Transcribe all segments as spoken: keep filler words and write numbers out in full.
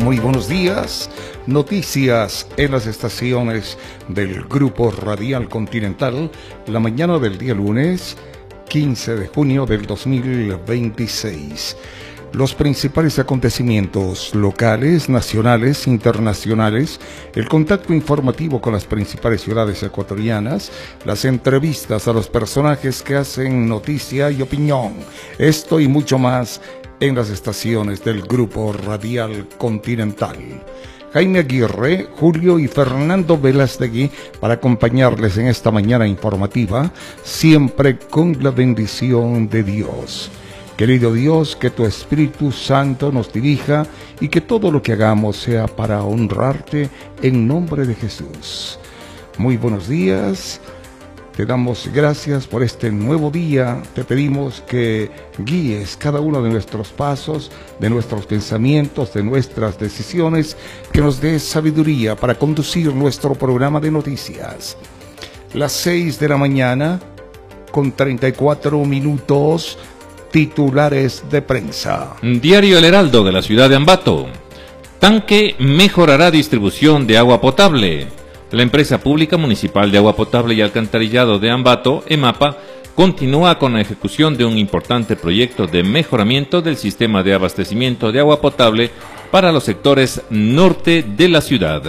Muy buenos días. Noticias en las estaciones del Grupo Radial Continental, la mañana del día lunes, quince de junio del dos mil veintiséis. Los principales acontecimientos locales, nacionales, internacionales, el contacto informativo con las principales ciudades ecuatorianas, las entrevistas a los personajes que hacen noticia y opinión. Esto y mucho más en las estaciones del Grupo Radial Continental. Jaime Aguirre, Julio y Fernando Velastegui para acompañarles en esta mañana informativa, siempre con la bendición de Dios. Querido Dios, que tu Espíritu Santo nos dirija y que todo lo que hagamos sea para honrarte en nombre de Jesús. Muy buenos días, te damos gracias por este nuevo día, te pedimos que guíes cada uno de nuestros pasos, de nuestros pensamientos, de nuestras decisiones, que nos des sabiduría para conducir nuestro programa de noticias. Las seis de la mañana, con treinta y cuatro minutos, titulares de prensa. Diario El Heraldo de la ciudad de Ambato. Tanque mejorará distribución de agua potable. La empresa pública municipal de agua potable y alcantarillado de Ambato, EMAPA, continúa con la ejecución de un importante proyecto de mejoramiento del sistema de abastecimiento de agua potable para los sectores norte de la ciudad.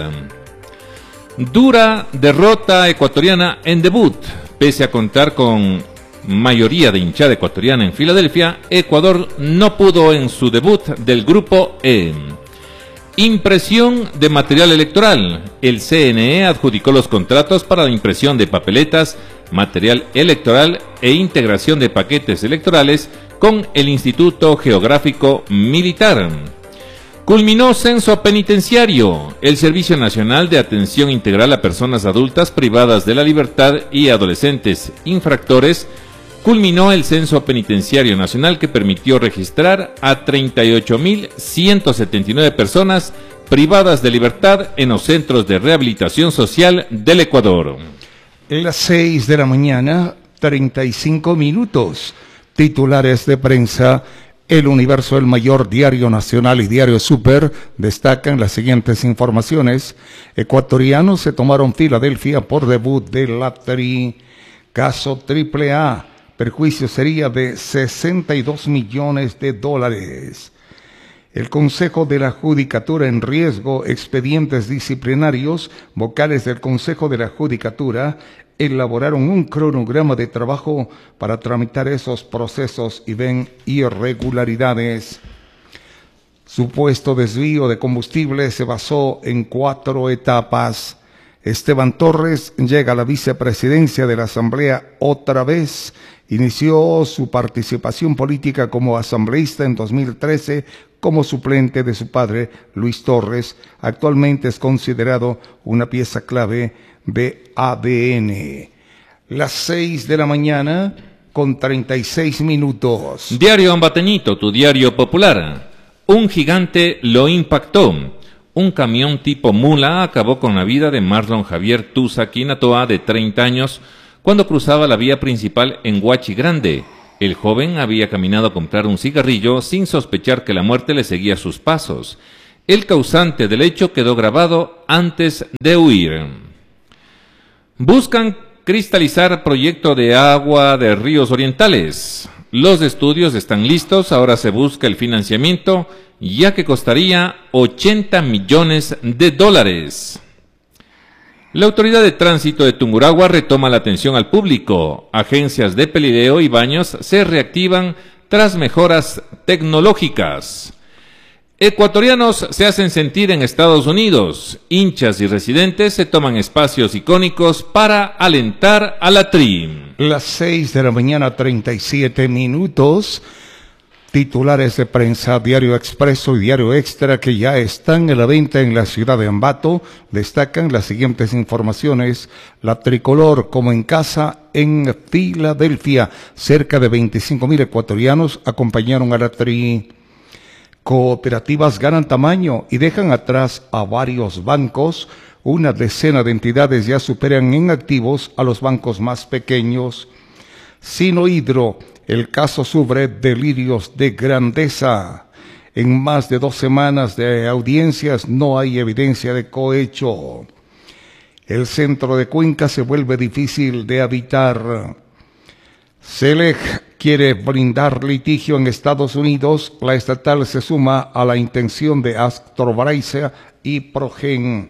Dura derrota ecuatoriana en debut. Pese a contar con mayoría de hinchada ecuatoriana en Filadelfia, Ecuador no pudo en su debut del Grupo E. Impresión de material electoral. El C N E adjudicó los contratos para la impresión de papeletas, material electoral e integración de paquetes electorales con el Instituto Geográfico Militar. Culminó censo penitenciario. El Servicio Nacional de Atención Integral a Personas Adultas Privadas de la Libertad y Adolescentes Infractores culminó el censo penitenciario nacional que permitió registrar a treinta y ocho mil ciento setenta y nueve personas privadas de libertad en los centros de rehabilitación social del Ecuador. Las seis de la mañana, treinta y cinco minutos. Titulares de prensa. El Universo, el mayor diario nacional y diario Super, destacan las siguientes informaciones. Ecuatorianos se tomaron Filadelfia por debut de la Tri. Caso triple A. Perjuicio sería de sesenta y dos millones de dólares. El Consejo de la Judicatura en riesgo, expedientes disciplinarios, vocales del Consejo de la Judicatura elaboraron un cronograma de trabajo para tramitar esos procesos y ven irregularidades. Supuesto desvío de combustible se basó en cuatro etapas. Esteban Torres llega a la vicepresidencia de la Asamblea otra vez. Inició su participación política como asambleísta en dos mil trece como suplente de su padre, Luis Torres. Actualmente es considerado una pieza clave de A D N. Las seis de la mañana con treinta y seis minutos. Diario Ambateñito, tu diario popular. Un gigante lo impactó. Un camión tipo mula acabó con la vida de Marlon Javier Tusa Quinatoa, de treinta años, cuando cruzaba la vía principal en Huachi Grande. El joven había caminado a comprar un cigarrillo sin sospechar que la muerte le seguía sus pasos. El causante del hecho quedó grabado antes de huir. Buscan cristalizar proyecto de agua de ríos orientales. Los estudios están listos, ahora se busca el financiamiento, ya que costaría ochenta millones de dólares. La Autoridad de Tránsito de Tungurahua retoma la atención al público. Agencias de pelileo y baños se reactivan tras mejoras tecnológicas. Ecuatorianos se hacen sentir en Estados Unidos. Hinchas y residentes se toman espacios icónicos para alentar a la Tri. Las seis de la mañana, treinta y siete minutos. Titulares de prensa. Diario Expreso y Diario Extra, que ya están a la venta en la ciudad de Ambato, destacan las siguientes informaciones. La tricolor como en casa en Filadelfia. Cerca de veinticinco mil ecuatorianos acompañaron a la Tri. Cooperativas ganan tamaño y dejan atrás a varios bancos. Una decena de entidades ya superan en activos a los bancos más pequeños. Sinohidro, el caso sube delirios de grandeza. En más de dos semanas de audiencias no hay evidencia de cohecho. El centro de Cuenca se vuelve difícil de habitar. Selec quiere brindar litigio en Estados Unidos. La estatal se suma a la intención de Astrobraisa y Progen.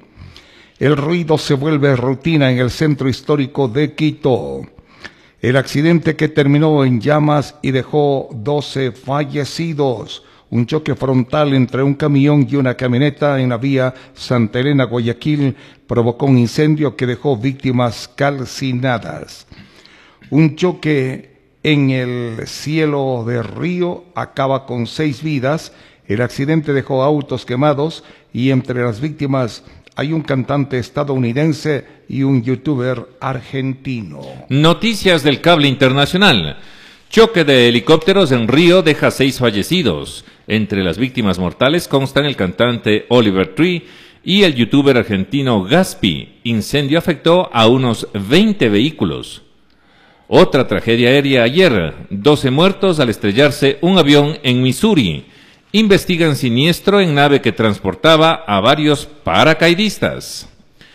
El ruido se vuelve rutina en el centro histórico de Quito. El accidente que terminó en llamas y dejó doce fallecidos. Un choque frontal entre un camión y una camioneta en la vía Santa Elena-Guayaquil provocó un incendio que dejó víctimas calcinadas. Un choque en el cielo de Río acaba con seis vidas. El accidente dejó autos quemados y entre las víctimas hay un cantante estadounidense y un youtuber argentino. Noticias del cable internacional. Choque de helicópteros en Río deja seis fallecidos. Entre las víctimas mortales constan el cantante Oliver Tree y el youtuber argentino Gaspi. Incendio afectó a unos veinte vehículos. Otra tragedia aérea ayer. doce muertos al estrellarse un avión en Missouri. Investigan siniestro en nave que transportaba a varios paracaidistas.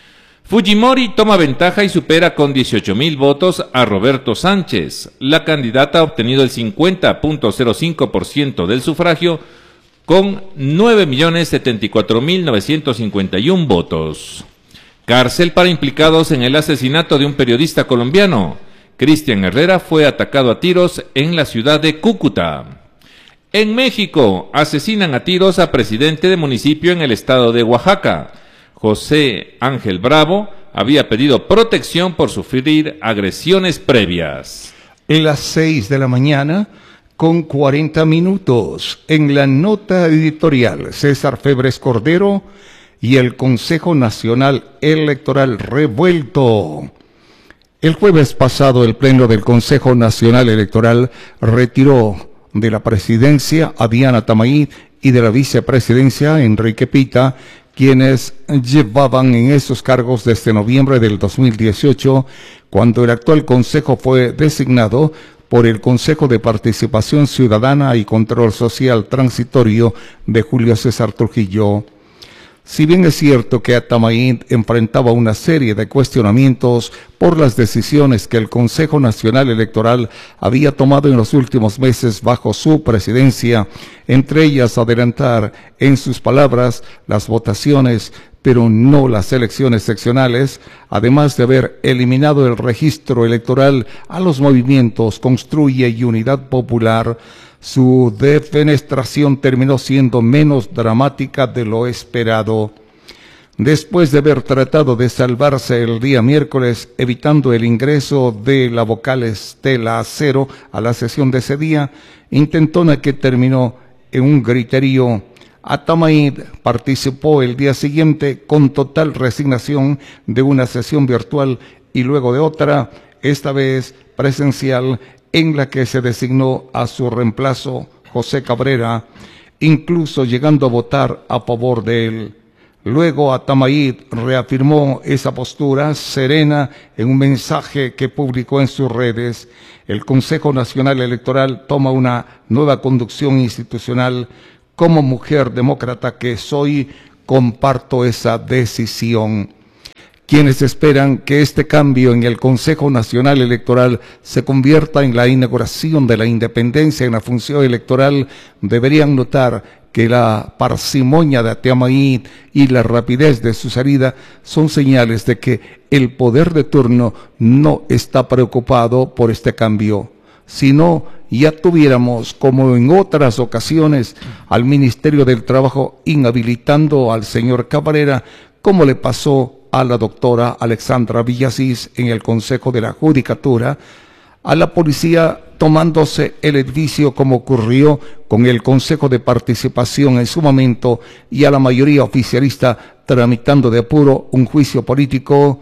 Fujimori toma ventaja y supera con dieciocho mil votos a Roberto Sánchez. La candidata ha obtenido el cincuenta punto cero cinco por ciento del sufragio con nueve millones setenta y cuatro mil novecientos cincuenta y uno votos. Cárcel para implicados en el asesinato de un periodista colombiano. Cristian Herrera fue atacado a tiros en la ciudad de Cúcuta. En México, asesinan a tiros a presidente de municipio en el estado de Oaxaca. José Ángel Bravo había pedido protección por sufrir agresiones previas. En las seis de la mañana, con cuarenta minutos, en la nota editorial, César Febres Cordero y el Consejo Nacional Electoral revuelto. El jueves pasado, el Pleno del Consejo Nacional Electoral retiró de la presidencia a Diana Tamaí y de la vicepresidencia a Enrique Pita, quienes llevaban en esos cargos desde noviembre del dos mil dieciocho, cuando el actual consejo fue designado por el Consejo de Participación Ciudadana y Control Social Transitorio de Julio César Trujillo. Si bien es cierto que Atamaín enfrentaba una serie de cuestionamientos por las decisiones que el Consejo Nacional Electoral había tomado en los últimos meses bajo su presidencia, entre ellas adelantar, en sus palabras, las votaciones, pero no las elecciones seccionales, además de haber eliminado el registro electoral a los movimientos Construye y Unidad Popular, su defenestración terminó siendo menos dramática de lo esperado. Después de haber tratado de salvarse el día miércoles, evitando el ingreso de la vocal Estela Acero a la sesión de ese día, intentona que terminó en un griterío. Atamaíd participó el día siguiente con total resignación de una sesión virtual y luego de otra, esta vez presencial, en la que se designó a su reemplazo, José Cabrera, incluso llegando a votar a favor de él. Luego Atamaíd reafirmó esa postura serena en un mensaje que publicó en sus redes. El Consejo Nacional Electoral toma una nueva conducción institucional. Como mujer demócrata que soy, comparto esa decisión. Quienes esperan que este cambio en el Consejo Nacional Electoral se convierta en la inauguración de la independencia en la función electoral deberían notar que la parsimonia de Atamaíd y la rapidez de su salida son señales de que el poder de turno no está preocupado por este cambio. Si no, ya tuviéramos, como en otras ocasiones, al Ministerio del Trabajo inhabilitando al señor Cabrera, como le pasó a la doctora Alexandra Villasís en el Consejo de la Judicatura, a la policía tomándose el edificio como ocurrió con el Consejo de Participación en su momento y a la mayoría oficialista tramitando de apuro un juicio político,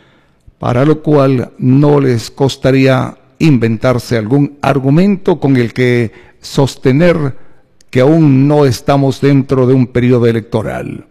para lo cual no les costaría inventarse algún argumento con el que sostener que aún no estamos dentro de un periodo electoral.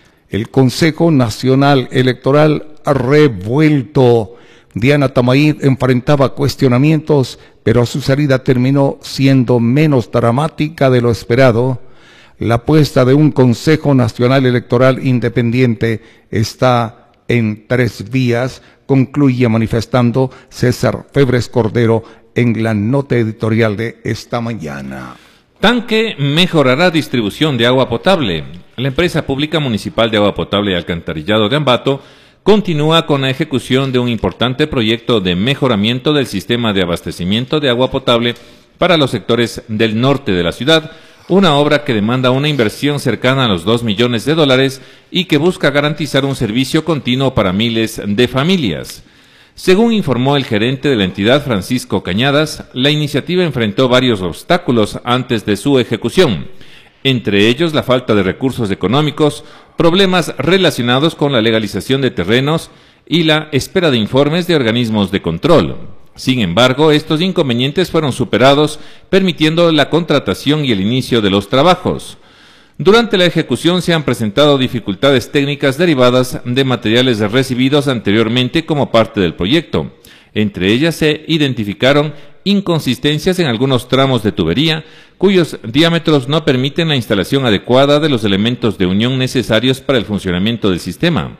El Consejo Nacional Electoral ha revuelto. Diana Tamaíd enfrentaba cuestionamientos, pero su salida terminó siendo menos dramática de lo esperado. La apuesta de un Consejo Nacional Electoral independiente está en tres vías, concluye manifestando César Febres Cordero en la nota editorial de esta mañana. Tanque mejorará distribución de agua potable. La empresa pública municipal de agua potable y alcantarillado de Ambato continúa con la ejecución de un importante proyecto de mejoramiento del sistema de abastecimiento de agua potable para los sectores del norte de la ciudad, una obra que demanda una inversión cercana a los dos millones de dólares y que busca garantizar un servicio continuo para miles de familias. Según informó el gerente de la entidad, Francisco Cañadas, la iniciativa enfrentó varios obstáculos antes de su ejecución, entre ellos la falta de recursos económicos, problemas relacionados con la legalización de terrenos y la espera de informes de organismos de control. Sin embargo, estos inconvenientes fueron superados, permitiendo la contratación y el inicio de los trabajos. Durante la ejecución se han presentado dificultades técnicas derivadas de materiales recibidos anteriormente como parte del proyecto. Entre ellas se identificaron inconsistencias en algunos tramos de tubería, cuyos diámetros no permiten la instalación adecuada de los elementos de unión necesarios para el funcionamiento del sistema.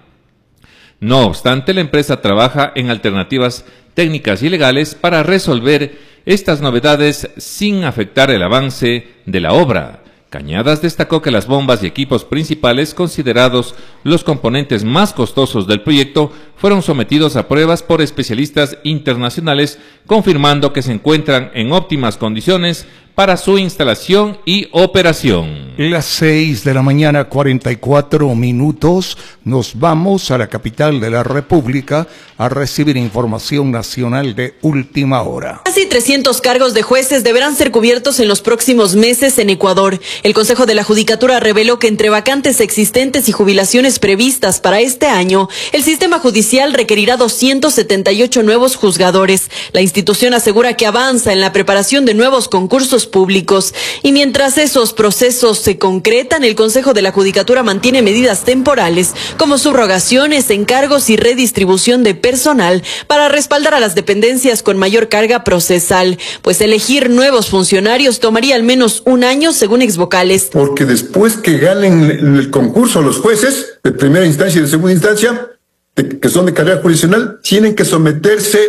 No obstante, la empresa trabaja en alternativas técnicas y legales para resolver estas novedades sin afectar el avance de la obra. Cañadas destacó que las bombas y equipos principales, considerados los componentes más costosos del proyecto, fueron sometidos a pruebas por especialistas internacionales, confirmando que se encuentran en óptimas condiciones para su instalación y operación. Las seis de la mañana, cuarenta y cuatro minutos, nos vamos a la capital de la República a recibir información nacional de última hora. Casi trescientos cargos de jueces deberán ser cubiertos en los próximos meses en Ecuador. El Consejo de la Judicatura reveló que entre vacantes existentes y jubilaciones previstas para este año, el sistema judicial requerirá doscientos setenta y ocho nuevos juzgadores. La institución asegura que avanza en la preparación de nuevos concursos públicos. Y mientras esos procesos se concretan, el Consejo de la Judicatura mantiene medidas temporales como subrogaciones, encargos y redistribución de personal para respaldar a las dependencias con mayor carga procesal, pues elegir nuevos funcionarios tomaría al menos un año según exvocales. Porque después que ganen el concurso los jueces de primera instancia y de segunda instancia, de, que son de carrera jurisdiccional, tienen que someterse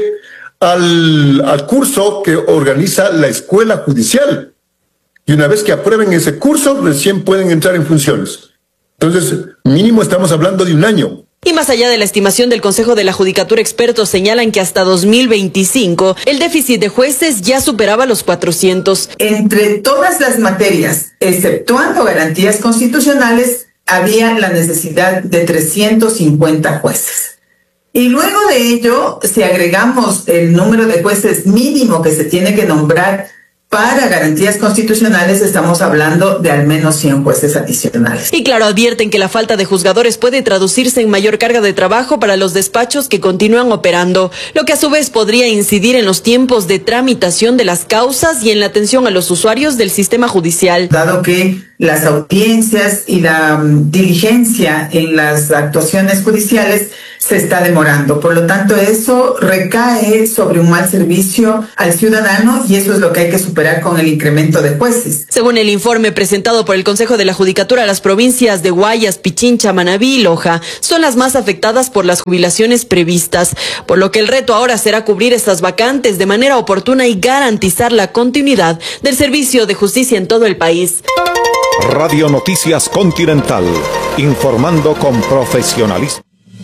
Al, al curso que organiza la escuela judicial. Y una vez que aprueben ese curso, recién pueden entrar en funciones. Entonces, mínimo estamos hablando de un año. Y más allá de la estimación del Consejo de la Judicatura, expertos señalan que hasta dos mil veinticinco el déficit de jueces ya superaba los cuatrocientos. Entre todas las materias, exceptuando garantías constitucionales, había la necesidad de trescientos cincuenta jueces. Y luego de ello, si agregamos el número de jueces mínimo que se tiene que nombrar para garantías constitucionales, estamos hablando de al menos cien jueces adicionales. Y claro, advierten que la falta de juzgadores puede traducirse en mayor carga de trabajo para los despachos que continúan operando, lo que a su vez podría incidir en los tiempos de tramitación de las causas y en la atención a los usuarios del sistema judicial. Dado que las audiencias y la um, diligencia en las actuaciones judiciales se está demorando. Por lo tanto, eso recae sobre un mal servicio al ciudadano y eso es lo que hay que superar con el incremento de jueces. Según el informe presentado por el Consejo de la Judicatura, las provincias de Guayas, Pichincha, Manabí y Loja son las más afectadas por las jubilaciones previstas, por lo que el reto ahora será cubrir estas vacantes de manera oportuna y garantizar la continuidad del servicio de justicia en todo el país. Radio Noticias Continental, informando con profesionalismo.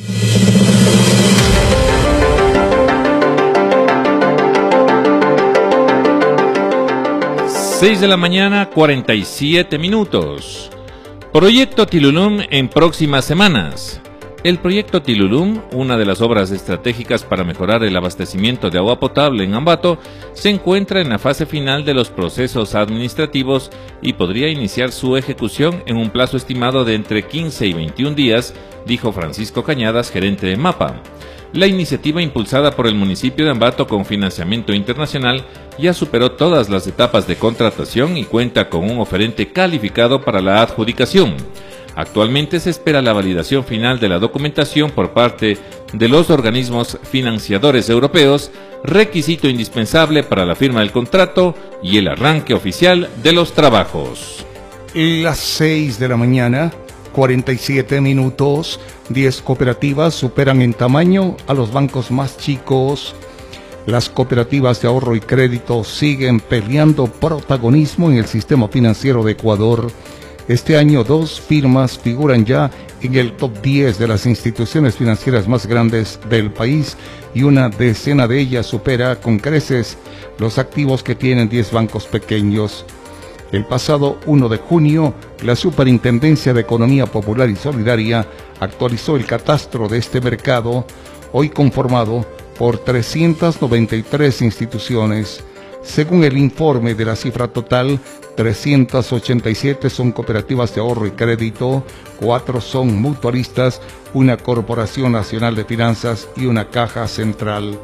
seis de la mañana, cuarenta y siete minutos. Proyecto Tilulum en próximas semanas. El proyecto Tilulum, una de las obras estratégicas para mejorar el abastecimiento de agua potable en Ambato, se encuentra en la fase final de los procesos administrativos y podría iniciar su ejecución en un plazo estimado de entre quince y veintiún días, dijo Francisco Cañadas, gerente de MAPA. La iniciativa, impulsada por el municipio de Ambato con financiamiento internacional, ya superó todas las etapas de contratación y cuenta con un oferente calificado para la adjudicación. Actualmente se espera la validación final de la documentación por parte de los organismos financiadores europeos, requisito indispensable para la firma del contrato y el arranque oficial de los trabajos. Las seis de la mañana, cuarenta y siete minutos. diez cooperativas superan en tamaño a los bancos más chicos. Las cooperativas de ahorro y crédito siguen peleando protagonismo en el sistema financiero de Ecuador. Este año dos firmas figuran ya en el top diez de las instituciones financieras más grandes del país y una decena de ellas supera con creces los activos que tienen diez bancos pequeños. El pasado uno de junio, la Superintendencia de Economía Popular y Solidaria actualizó el catastro de este mercado, hoy conformado por trescientas noventa y tres instituciones. Según el informe de la cifra total, trescientas ochenta y siete son cooperativas de ahorro y crédito, cuatro son mutualistas, una corporación nacional de finanzas y una caja central.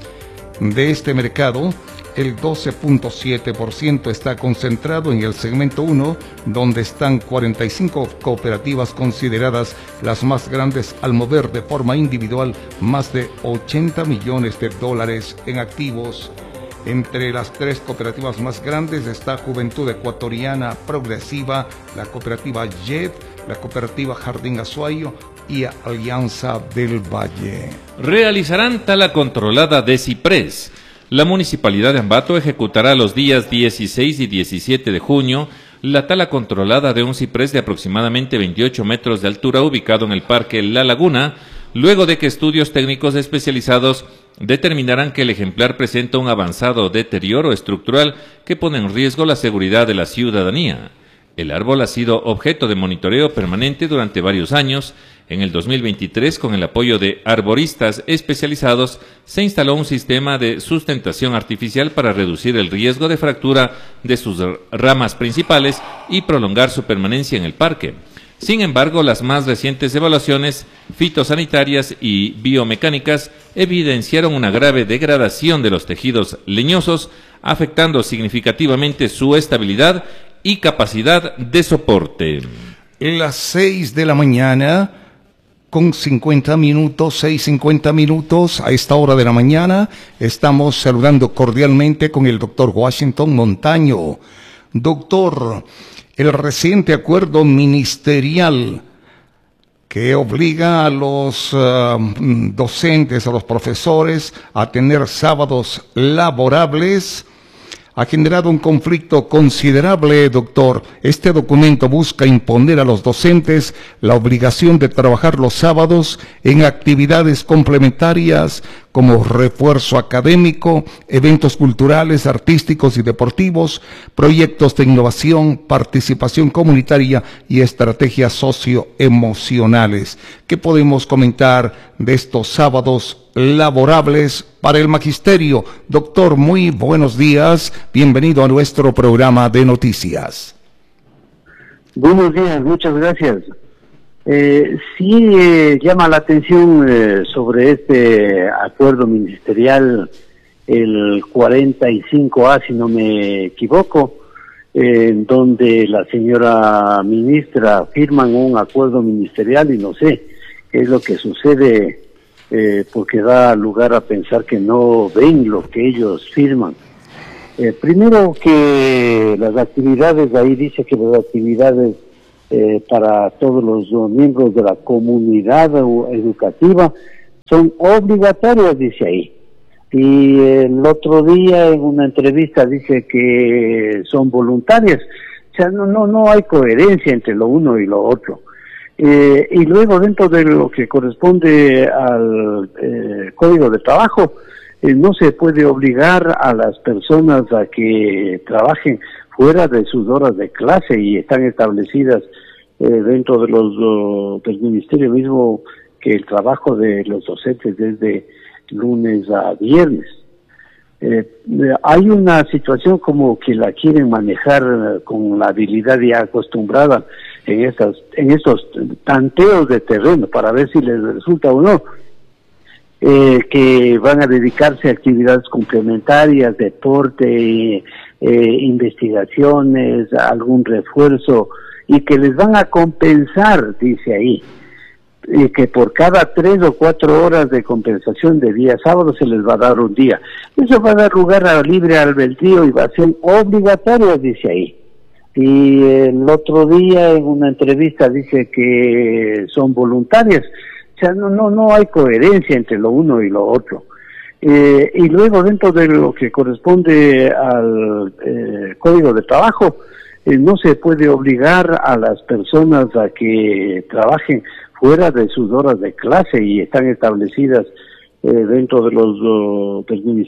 De este mercado, el doce punto siete por ciento está concentrado en el segmento uno, donde están cuarenta y cinco cooperativas consideradas las más grandes al mover de forma individual más de ochenta millones de dólares en activos. Entre las tres cooperativas más grandes está Juventud Ecuatoriana Progresiva, la cooperativa Y E D, la cooperativa Jardín Azuayo y Alianza del Valle. Realizarán tala controlada de ciprés. La Municipalidad de Ambato ejecutará los días dieciséis y diecisiete de junio la tala controlada de un ciprés de aproximadamente veintiocho metros de altura ubicado en el Parque La Laguna, luego de que estudios técnicos especializados determinarán que el ejemplar presenta un avanzado deterioro estructural que pone en riesgo la seguridad de la ciudadanía. El árbol ha sido objeto de monitoreo permanente durante varios años. En el dos mil veintitrés, con el apoyo de arboristas especializados, se instaló un sistema de sustentación artificial para reducir el riesgo de fractura de sus ramas principales y prolongar su permanencia en el parque. Sin embargo, las más recientes evaluaciones fitosanitarias y biomecánicas evidenciaron una grave degradación de los tejidos leñosos, afectando significativamente su estabilidad y capacidad de soporte. Las seis de la mañana, con cincuenta minutos, seis cincuenta minutos, a esta hora de la mañana, estamos saludando cordialmente con el doctor Washington Montaño. Doctor, el reciente acuerdo ministerial que obliga a los uh, docentes, a los profesores, a tener sábados laborables, ha generado un conflicto considerable, doctor. Este documento busca imponer a los docentes la obligación de trabajar los sábados en actividades complementarias como refuerzo académico, eventos culturales, artísticos y deportivos, proyectos de innovación, participación comunitaria y estrategias socioemocionales. ¿Qué podemos comentar de estos sábados laborables para el magisterio? Doctor, muy buenos días. Bienvenido a nuestro programa de noticias. Buenos días, muchas gracias. Eh, sí eh, llama la atención eh, sobre este acuerdo ministerial, el cuarenta y cinco A, si no me equivoco, eh, en donde la señora ministra firman un acuerdo ministerial y no sé qué es lo que sucede, eh, porque da lugar a pensar que no ven lo que ellos firman. Eh, primero que las actividades, ahí dice que las actividades Eh, para todos los uh, miembros de la comunidad uh, educativa son obligatorias, dice ahí. Y el otro día en una entrevista dice que son voluntarias. O sea, no, no, no hay coherencia entre lo uno y lo otro. Eh, y luego, dentro de lo que corresponde al eh, Código de Trabajo, eh, no se puede obligar a las personas a que trabajen fuera de sus horas de clase y están establecidas eh, dentro de los uh, del ministerio mismo que el trabajo de los docentes es de lunes a viernes. Eh, hay una situación como que la quieren manejar uh, con la habilidad ya acostumbrada en estas en estos tanteos de terreno para ver si les resulta o no. Eh, que van a dedicarse a actividades complementarias, deporte, eh, investigaciones, algún refuerzo, y que les van a compensar, dice ahí, y que por cada tres o cuatro horas de compensación de día sábado se les va a dar un día. Eso va a dar lugar a libre albedrío y va a ser obligatorio, dice ahí. y el otro día en una entrevista dice que son voluntarias. O sea, no, no, no hay coherencia entre lo uno y lo otro. Eh, y luego, dentro de lo que corresponde al eh, Código de Trabajo, eh, no se puede obligar a las personas a que trabajen fuera de sus horas de clase y están establecidas eh, dentro de los uh, del ministerio